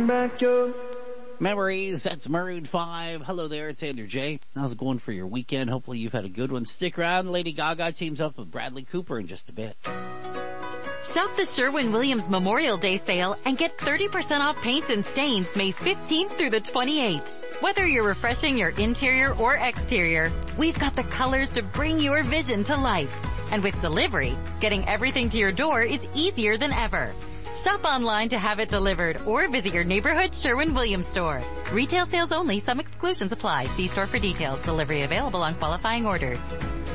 bring back your memories. That's Maroon 5. Hello there, it's Andrew J. How's it going for your weekend? Hopefully you've had a good one. Stick around. Lady Gaga teams up with Bradley Cooper in just a bit. Shop the Sherwin-Williams Memorial Day sale and get 30% off paints and stains May 15th through the 28th. Whether you're refreshing your interior or exterior, we've got the colors to bring your vision to life. And with delivery, getting everything to your door is easier than ever. Shop online to have it delivered or visit your neighborhood Sherwin-Williams store. Retail sales only. Some exclusions apply. See store for details. Delivery available on qualifying orders.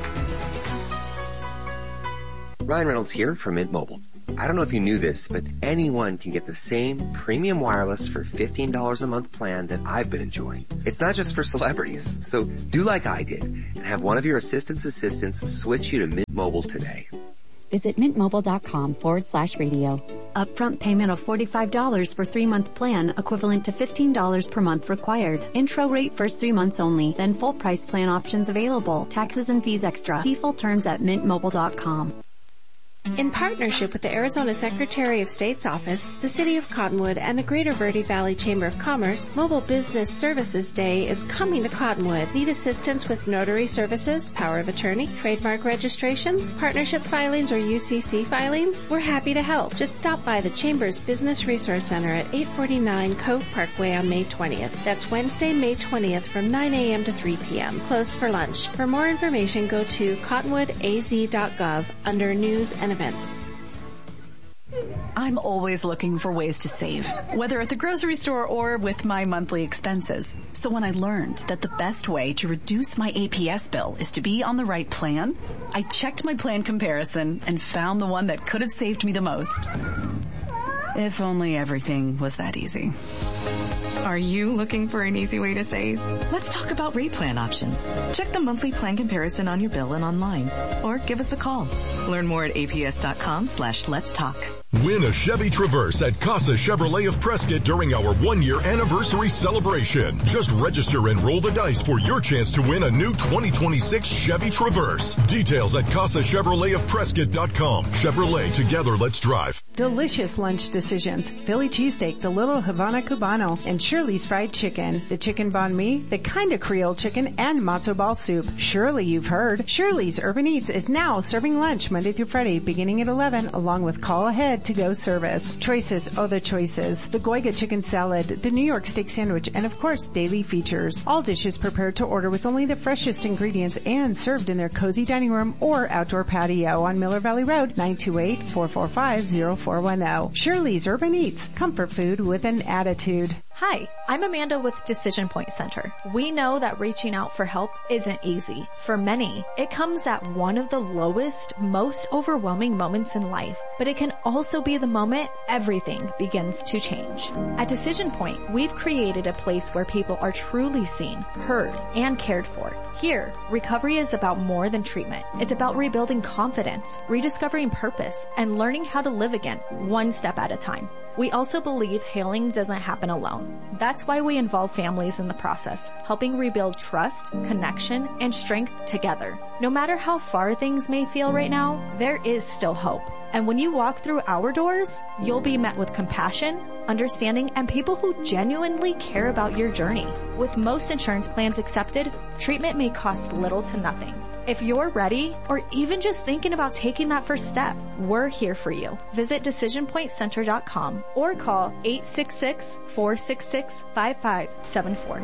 Ryan Reynolds here from Mint Mobile. I don't know if you knew this, but anyone can get the same premium wireless for $15 a month plan that I've been enjoying. It's not just for celebrities, so do like I did and have one of your assistants switch you to Mint Mobile today. Visit mintmobile.com/radio. Upfront payment of $45 for 3-month plan, equivalent to $15 per month required. Intro rate first 3 months only, then full price plan options available. Taxes and fees extra. See full terms at mintmobile.com. In partnership with the Arizona Secretary of State's Office, the City of Cottonwood, and the Greater Verde Valley Chamber of Commerce, Mobile Business Services Day is coming to Cottonwood. Need assistance with notary services, power of attorney, trademark registrations, partnership filings, or UCC filings? We're happy to help. Just stop by the Chamber's Business Resource Center at 849 Cove Parkway on May 20th. That's Wednesday, May 20th from 9 a.m. to 3 p.m. Closed for lunch. For more information, go to cottonwoodaz.gov under News and Events. I'm always looking for ways to save, whether at the grocery store or with my monthly expenses. So when I learned that the best way to reduce my APS bill is to be on the right plan, I checked my plan comparison and found the one that could have saved me the most. If only everything was that easy. Are you looking for an easy way to save? Let's talk about rate plan options. Check the monthly plan comparison on your bill and online, or give us a call. Learn more at aps.com/let's talk. Win a Chevy Traverse at Casa Chevrolet of Prescott during our 1-year anniversary celebration. Just register and roll the dice for your chance to win a new 2026 Chevy Traverse. Details at CasaChevroletofPrescott.com. Chevrolet, together let's drive. Delicious lunch decisions. Philly cheesesteak, the Little Havana Cubano, and Shirley's Fried Chicken. The chicken banh mi, the kind of Creole chicken, and matzo ball soup. Surely you've heard. Shirley's Urban Eats is now serving lunch Monday through Friday beginning at 11 along with call ahead to-go service. Choices, oh the choices. The Goiga chicken salad, the New York steak sandwich, and of course daily features. All dishes prepared to order with only the freshest ingredients and served in their cozy dining room or outdoor patio on Miller Valley Road, 928-445-0410. Shirley's Urban Eats, comfort food with an attitude. Hi, I'm Amanda with Decision Point Center. We know that reaching out for help isn't easy. For many, it comes at one of the lowest, most overwhelming moments in life, but it can also be the moment everything begins to change. At Decision Point, we've created a place where people are truly seen, heard, and cared for. Here, recovery is about more than treatment. It's about rebuilding confidence, rediscovering purpose, and learning how to live again, one step at a time. We also believe healing doesn't happen alone. That's why we involve families in the process, helping rebuild trust, connection, and strength together. No matter how far things may feel right now, there is still hope. And when you walk through our doors, you'll be met with compassion, understanding, and people who genuinely care about your journey. With most insurance plans accepted, treatment may cost little to nothing. If you're ready, or even just thinking about taking that first step, we're here for you. Visit DecisionPointCenter.com or call 866-466-5574.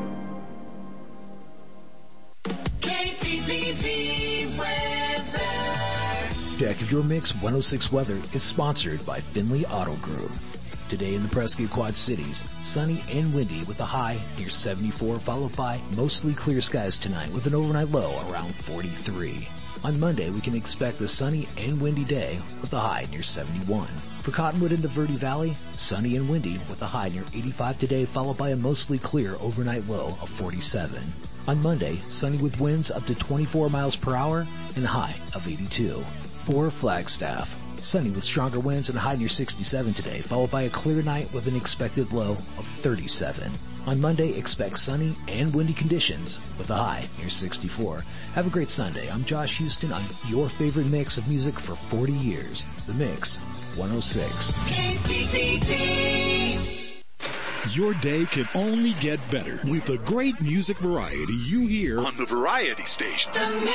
KPPV weather. Check if your Mix 106 weather is sponsored by Finley Auto Group. Today in the Prescott Quad Cities, sunny and windy with a high near 74, followed by mostly clear skies tonight with an overnight low around 43. On Monday, we can expect a sunny and windy day with a high near 71. For Cottonwood in the Verde Valley, sunny and windy with a high near 85 today, followed by a mostly clear overnight low of 47. On Monday, sunny with winds up to 24 miles per hour and a high of 82. For Flagstaff, sunny with stronger winds and a high near 67 today, followed by a clear night with an expected low of 37. On Monday, expect sunny and windy conditions with a high near 64. Have a great Sunday. I'm Josh Houston on your favorite mix of music for 40 years. The Mix 106. KPPV. Your day can only get better with the great music variety you hear on the Variety Station.